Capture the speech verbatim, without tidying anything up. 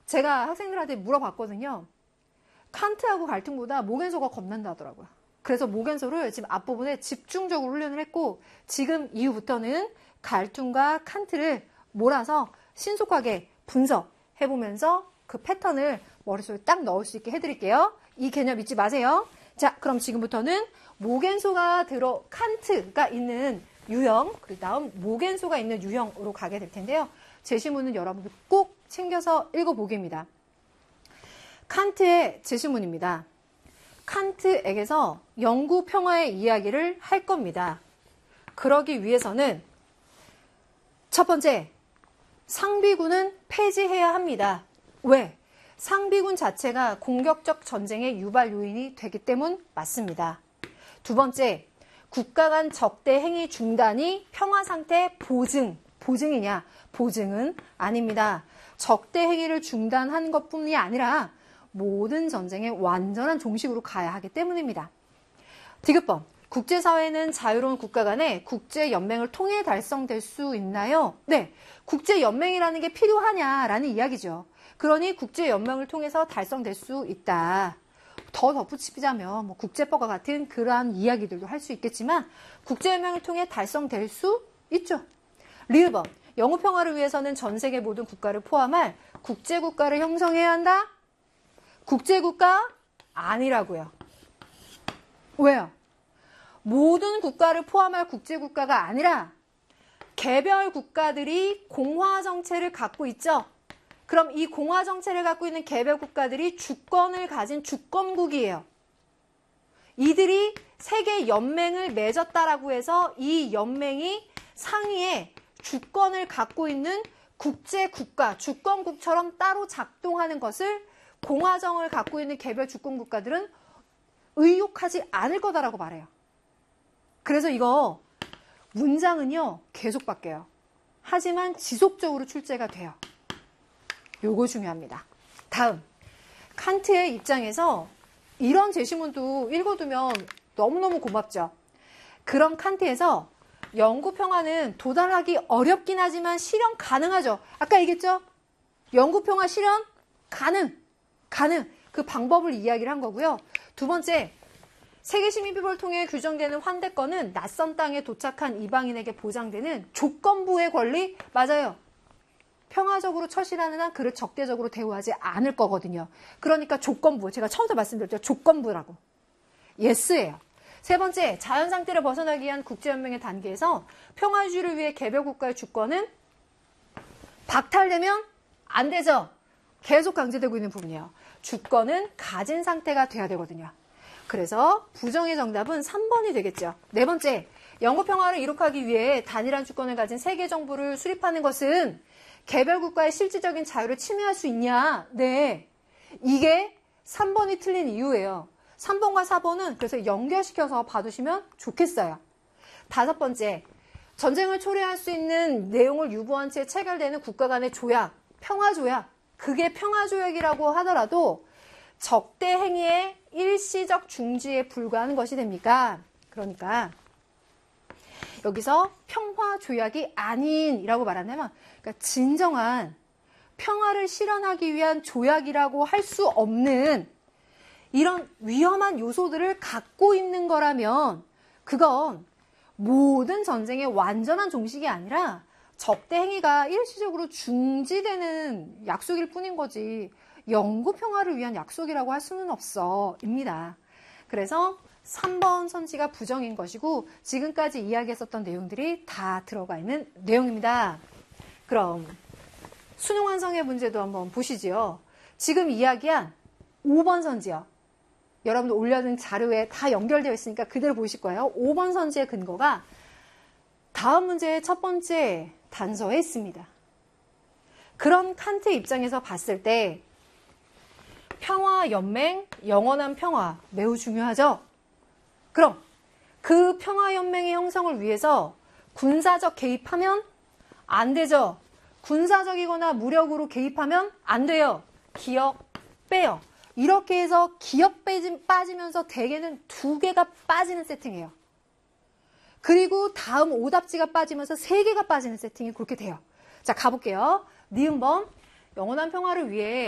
제가 학생들한테 물어봤거든요. 칸트하고 갈등보다 모겐소가 겁난다 하더라고요. 그래서 모겐소를 지금 앞부분에 집중적으로 훈련을 했고 지금 이후부터는 갈퉁과 칸트를 몰아서 신속하게 분석해보면서 그 패턴을 머릿속에 딱 넣을 수 있게 해드릴게요. 이 개념 잊지 마세요. 자, 그럼 지금부터는 모겐소가 들어 칸트가 있는 유형, 그 다음 모겐소가 있는 유형으로 가게 될 텐데요. 제시문은 여러분들 꼭 챙겨서 읽어보기입니다. 칸트의 제시문입니다. 칸트에게서 영구 평화의 이야기를 할 겁니다. 그러기 위해서는 첫 번째, 상비군은 폐지해야 합니다. 왜? 상비군 자체가 공격적 전쟁의 유발 요인이 되기 때문 맞습니다. 두 번째, 국가 간 적대 행위 중단이 평화 상태 보증, 보증이냐? 보증은 아닙니다. 적대 행위를 중단한 것뿐이 아니라 모든 전쟁의 완전한 종식으로 가야 하기 때문입니다. 디귿번, 국제사회는 자유로운 국가 간의 국제연맹을 통해 달성될 수 있나요? 네, 국제연맹이라는 게 필요하냐라는 이야기죠. 그러니 국제연맹을 통해서 달성될 수 있다. 더 덧붙이자면 뭐 국제법과 같은 그러한 이야기들도 할 수 있겠지만 국제연맹을 통해 달성될 수 있죠. 리을번, 영구평화를 위해서는 전 세계 모든 국가를 포함할 국제국가를 형성해야 한다? 국제국가 아니라고요. 왜요? 모든 국가를 포함할 국제국가가 아니라 개별 국가들이 공화 정체를 갖고 있죠. 그럼 이 공화 정체를 갖고 있는 개별 국가들이 주권을 가진 주권국이에요. 이들이 세계 연맹을 맺었다라고 해서 이 연맹이 상위에 주권을 갖고 있는 국제국가, 주권국처럼 따로 작동하는 것을 공화정을 갖고 있는 개별 주권 국가들은 의욕하지 않을 거다라고 말해요. 그래서 이거 문장은요 계속 바뀌어요. 하지만 지속적으로 출제가 돼요. 요거 중요합니다. 다음, 칸트의 입장에서 이런 제시문도 읽어두면 너무너무 고맙죠. 그런 칸트에서 영구평화는 도달하기 어렵긴 하지만 실현 가능하죠. 아까 얘기했죠? 영구평화 실현 가능. 가능. 그 방법을 이야기를 한 거고요. 두 번째, 세계시민비벌을 통해 규정되는 환대권은 낯선 땅에 도착한 이방인에게 보장되는 조건부의 권리? 맞아요. 평화적으로 처신하는 한 그를 적대적으로 대우하지 않을 거거든요. 그러니까 조건부, 제가 처음부터 말씀드렸죠. 조건부라고. 예스예요. 세 번째, 자연상태를 벗어나기 위한 국제연맹의 단계에서 평화주의를 위해 개별 국가의 주권은 박탈되면 안 되죠. 계속 강조되고 있는 부분이에요. 주권은 가진 상태가 돼야 되거든요. 그래서 부정의 정답은 삼 번이 되겠죠. 네 번째, 영구평화를 이룩하기 위해 단일한 주권을 가진 세계 정부를 수립하는 것은 개별 국가의 실질적인 자유를 침해할 수 있냐? 네. 이게 삼 번이 틀린 이유예요. 삼 번과 사 번은 그래서 연결시켜서 봐두시면 좋겠어요. 다섯 번째, 전쟁을 초래할 수 있는 내용을 유보한 채 체결되는 국가 간의 조약, 평화조약. 그게 평화조약이라고 하더라도 적대 행위의 일시적 중지에 불과한 것이 됩니까? 그러니까 여기서 평화조약이 아닌이라고 말한다면 그러니까 진정한 평화를 실현하기 위한 조약이라고 할 수 없는 이런 위험한 요소들을 갖고 있는 거라면 그건 모든 전쟁의 완전한 종식이 아니라 적대 행위가 일시적으로 중지되는 약속일 뿐인 거지 영구 평화를 위한 약속이라고 할 수는 없어 입니다. 그래서 삼 번 선지가 부정인 것이고 지금까지 이야기했었던 내용들이 다 들어가 있는 내용입니다. 그럼 수능 완성의 문제도 한번 보시지요. 지금 이야기한 오 번 선지요. 여러분들 올려둔 자료에 다 연결되어 있으니까 그대로 보실 거예요. 오 번 선지의 근거가 다음 문제의 첫 번째 단서에 있습니다. 그런 칸트 입장에서 봤을 때 평화 연맹, 영원한 평화 매우 중요하죠. 그럼 그 평화 연맹의 형성을 위해서 군사적 개입하면 안 되죠. 군사적이거나 무력으로 개입하면 안 돼요. 기억 빼요. 이렇게 해서 기억 빼지, 빠지면서 대개는 두 개가 빠지는 세팅이에요. 그리고 다음 오답지가 빠지면서 세 개가 빠지는 세팅이 그렇게 돼요. 자, 가볼게요. 니은번 영원한 평화를 위해